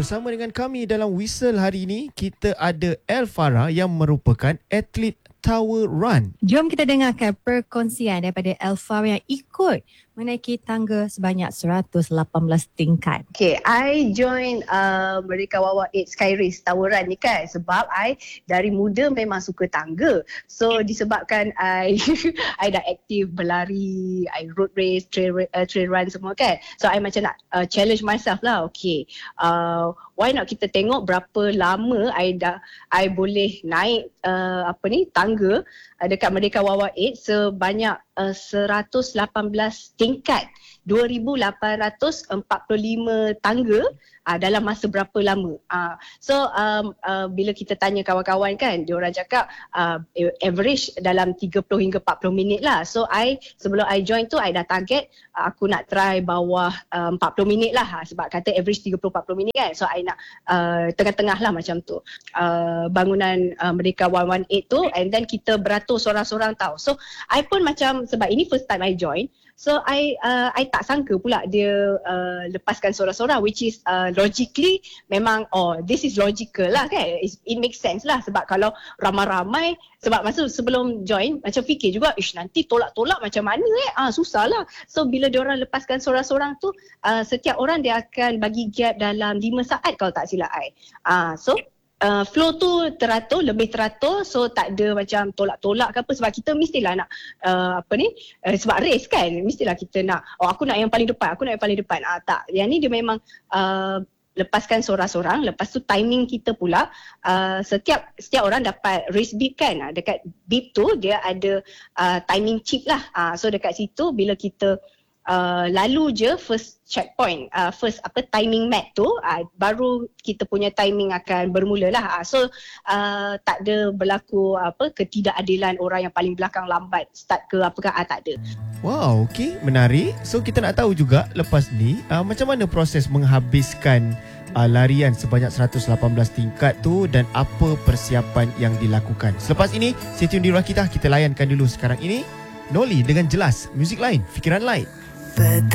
bersama dengan kami dalam Whistle hari ini, kita ada El Farah yang merupakan atlet Tower Run. Jom kita dengarkan perkongsian daripada El Farah yang ikut menaiki tangga sebanyak 118 tingkat. Okay, I join Merdeka Wawa 8 Sky Race Tower Run ni kan sebab I dari muda memang suka tangga. So disebabkan I I dah aktif berlari, I road race, trail run semua kan. So I macam nak challenge myself lah. Okay, why not kita tengok berapa lama I boleh naik tangga dekat Merdeka Wawa 8 sebanyak 118 tingkat, 2,845 tangga dalam masa berapa lama. So bila kita tanya kawan-kawan kan, diorang cakap average dalam 30 hingga 40 minit lah. So sebelum I join tu I dah target aku nak try bawah 40 minit lah, sebab kata average 30-40 minit kan. So I nak tengah-tengah lah macam tu. Bangunan Merdeka 118 tu, and then kita beratur sorang-sorang tau. So I pun macam, sebab ini first time I join, so I tak sangka pula dia lepaskan sorang-sorang, which is logically memang this is logical lah kan, it makes sense lah. Sebab kalau ramai-ramai, sebab masa sebelum join macam fikir juga nanti tolak-tolak macam mana susah lah. So bila diorang lepaskan sorang-sorang tu, setiap orang dia akan bagi gap dalam 5 saat kalau tak silap I. So flow tu teratur, lebih teratur. So tak ada macam tolak-tolak ke apa, sebab kita mestilah nak sebab race kan, mestilah kita nak aku nak yang paling depan, tak, yang ni dia memang lepaskan sorang-sorang. Lepas tu timing kita pula, setiap orang dapat race beep kan. Dekat beep tu dia ada timing chip lah. So dekat situ bila kita lalu je first checkpoint, timing mat tu, baru kita punya timing akan bermula lah. So tak ada berlaku ketidakadilan orang yang paling belakang lambat start ke apakah, tak ada. Wow, okey, menarik. So kita nak tahu juga lepas ni macam mana proses menghabiskan larian sebanyak 118 tingkat tu dan apa persiapan yang dilakukan. Selepas ini, stay tune di Rakita. Kita layankan dulu sekarang ini Noli dengan Jelas, muzik lain, fikiran lain.